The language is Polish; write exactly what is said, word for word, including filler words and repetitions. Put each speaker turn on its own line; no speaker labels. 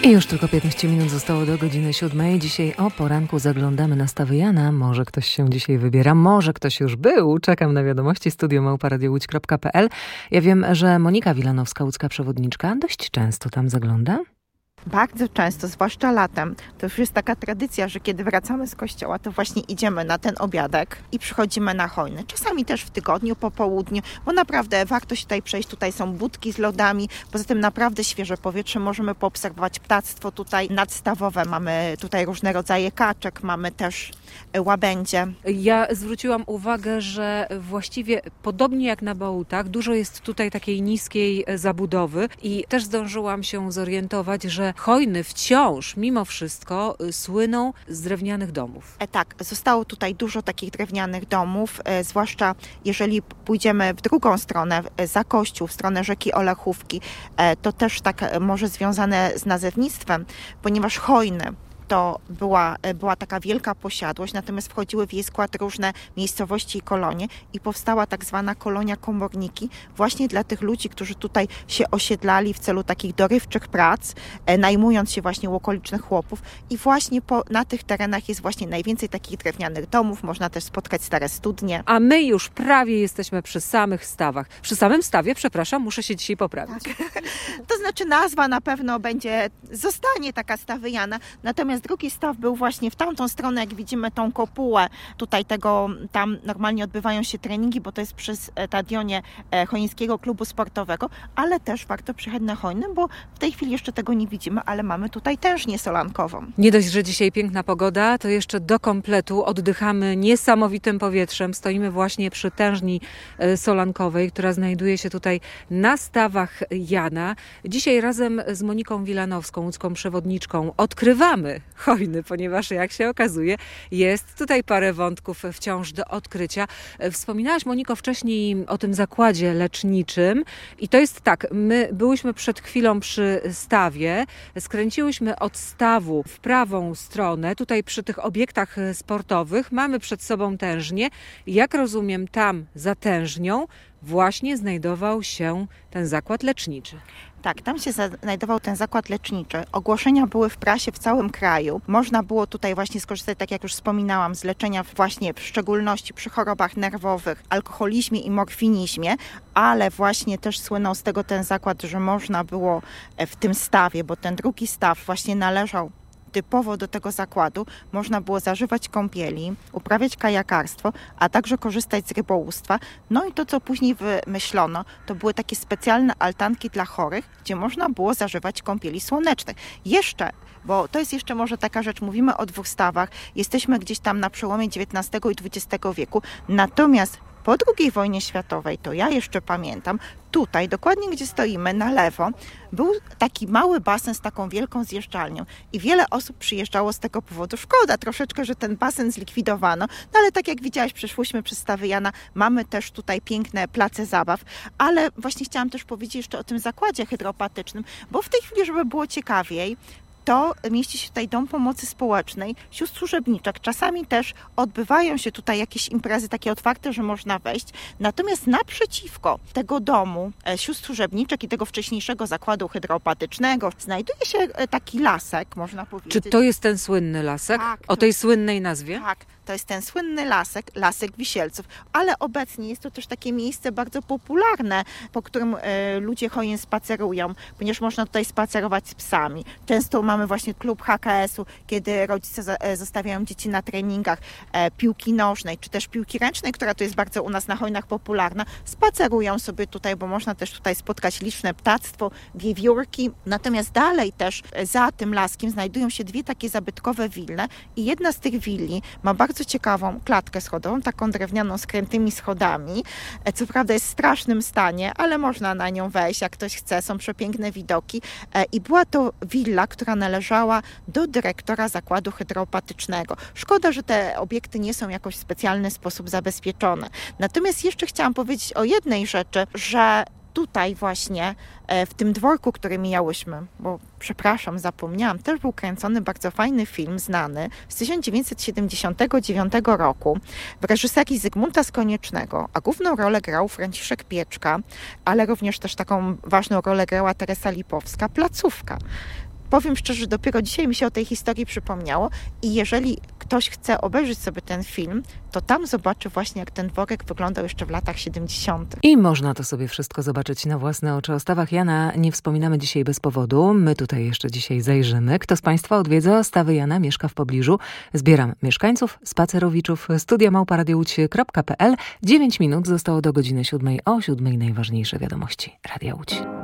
I już tylko piętnaście minut zostało do godziny siódmej. Dzisiaj o poranku zaglądamy na stawy Jana. Może ktoś się dzisiaj wybiera, może ktoś już był. Czekam na wiadomości. Studio małpa radio łódź kropka pe el. Ja wiem, że Monika Wilanowska, łódzka przewodniczka, dość często tam zagląda.
Bardzo często, zwłaszcza latem. To już jest taka tradycja, że kiedy wracamy z kościoła, to właśnie idziemy na ten obiadek i przychodzimy na hojny. Czasami też w tygodniu, po południu, bo naprawdę warto się tutaj przejść. Tutaj są budki z lodami. Poza tym naprawdę świeże powietrze. Możemy poobserwować ptactwo tutaj nadstawowe. Mamy tutaj różne rodzaje kaczek, mamy też łabędzie.
Ja zwróciłam uwagę, że właściwie podobnie jak na Bałutach, dużo jest tutaj takiej niskiej zabudowy i też zdążyłam się zorientować, że hojny wciąż, mimo wszystko, słyną z drewnianych domów.
E, tak, zostało tutaj dużo takich drewnianych domów, e, zwłaszcza jeżeli pójdziemy w drugą stronę, e, za kościół, w stronę rzeki Olechówki, e, to też tak e, może związane z nazewnictwem, ponieważ hojny to była, była taka wielka posiadłość, natomiast wchodziły w jej skład różne miejscowości i kolonie i powstała tak zwana kolonia komorniki właśnie dla tych ludzi, którzy tutaj się osiedlali w celu takich dorywczych prac, e, najmując się właśnie u okolicznych chłopów i właśnie po, na tych terenach jest właśnie najwięcej takich drewnianych domów, można też spotkać stare studnie.
A my już prawie jesteśmy przy samych stawach. Przy samym stawie, przepraszam, muszę się dzisiaj poprawić.
Tak. To znaczy nazwa na pewno będzie, zostanie taka Stawy Jana, natomiast drugi staw był właśnie w tamtą stronę, jak widzimy tą kopułę, tutaj tego, tam normalnie odbywają się treningi, bo to jest przy stadionie Chojnickiego Klubu Sportowego, ale też warto przyjechać na Hojnym, bo w tej chwili jeszcze tego nie widzimy, ale mamy tutaj tężnię solankową.
Nie dość, że dzisiaj piękna pogoda, to jeszcze do kompletu oddychamy niesamowitym powietrzem. Stoimy właśnie przy tężni solankowej, która znajduje się tutaj na stawach Jana. Dzisiaj razem z Moniką Wilanowską, łódzką przewodniczką, odkrywamy hojny, ponieważ jak się okazuje, jest tutaj parę wątków wciąż do odkrycia. Wspominałaś, Moniko, wcześniej o tym zakładzie leczniczym i to jest tak, my byłyśmy przed chwilą przy stawie, skręciłyśmy od stawu w prawą stronę, tutaj przy tych obiektach sportowych mamy przed sobą tężnię. Jak rozumiem, tam za tężnią właśnie znajdował się ten zakład leczniczy.
Tak, tam się znajdował ten zakład leczniczy. Ogłoszenia były w prasie w całym kraju. Można było tutaj właśnie skorzystać, tak jak już wspominałam, z leczenia właśnie w szczególności przy chorobach nerwowych, alkoholizmie i morfinizmie, ale właśnie też słynął z tego ten zakład, że można było w tym stawie, bo ten drugi staw właśnie należał typowo do tego zakładu, można było zażywać kąpieli, uprawiać kajakarstwo, a także korzystać z rybołówstwa. No i to, co później wymyślono, to były takie specjalne altanki dla chorych, gdzie można było zażywać kąpieli słonecznych. Jeszcze, bo to jest jeszcze może taka rzecz, mówimy o dwóch stawach, jesteśmy gdzieś tam na przełomie dziewiętnastego i dwudziestego wieku, natomiast po drugiej wojnie światowej, to ja jeszcze pamiętam, tutaj, dokładnie gdzie stoimy, na lewo, był taki mały basen z taką wielką zjeżdżalnią i wiele osób przyjeżdżało z tego powodu. Szkoda troszeczkę, że ten basen zlikwidowano, no ale tak jak widziałaś, przeszłyśmy przez Stawy Jana, mamy też tutaj piękne place zabaw, ale właśnie chciałam też powiedzieć jeszcze o tym zakładzie hydropatycznym, bo w tej chwili, żeby było ciekawiej, to mieści się tutaj Dom Pomocy Społecznej, sióstr służebniczek. Czasami też odbywają się tutaj jakieś imprezy takie otwarte, że można wejść. Natomiast naprzeciwko tego domu sióstr służebniczek i tego wcześniejszego zakładu hydropatycznego znajduje się taki lasek, można powiedzieć.
Czy to jest ten słynny lasek?
Tak,
o tej słynnej nazwie?
Tak, to jest ten słynny lasek, Lasek Wisielców. Ale obecnie jest to też takie miejsce bardzo popularne, po którym e, ludzie hojnie spacerują, ponieważ można tutaj spacerować z psami. Często mamy właśnie klub ha ka esu, kiedy rodzice za, e, zostawiają dzieci na treningach e, piłki nożnej, czy też piłki ręcznej, która tu jest bardzo u nas na hojnach popularna. Spacerują sobie tutaj, bo można też tutaj spotkać liczne ptactwo, wiewiórki. Natomiast dalej też e, za tym laskiem znajdują się dwie takie zabytkowe wille i jedna z tych willi ma bardzo ciekawą klatkę schodową, taką drewnianą z krętymi schodami. E, co prawda jest w strasznym stanie, ale można na nią wejść, jak ktoś chce. Są przepiękne widoki. E, I była to willa, która należała do dyrektora zakładu hydropatycznego. Szkoda, że te obiekty nie są jakoś w specjalny sposób zabezpieczone. Natomiast jeszcze chciałam powiedzieć o jednej rzeczy, że tutaj właśnie w tym dworku, który mijałyśmy, bo przepraszam, zapomniałam, też był kręcony bardzo fajny film, znany, z tysiąc dziewięćset siedemdziesiątego dziewiątego roku w reżyserii Zygmunta Skoniecznego, a główną rolę grał Franciszek Pieczka, ale również też taką ważną rolę grała Teresa Lipowska, Placówka. powiem szczerze, że dopiero dzisiaj mi się o tej historii przypomniało i jeżeli ktoś chce obejrzeć sobie ten film, to tam zobaczy właśnie, jak ten dworek wyglądał jeszcze w latach siedemdziesiątych.
I można to sobie wszystko zobaczyć na własne oczy. O stawach Jana nie wspominamy dzisiaj bez powodu. My tutaj jeszcze dzisiaj zajrzymy. Kto z Państwa odwiedza stawy Jana, mieszka w pobliżu? Zbieram mieszkańców, spacerowiczów. Studia małpa radio łódź kropka p l. Dziewięć minut zostało do godziny siódmej. O siódmej najważniejsze wiadomości Radia Łódź.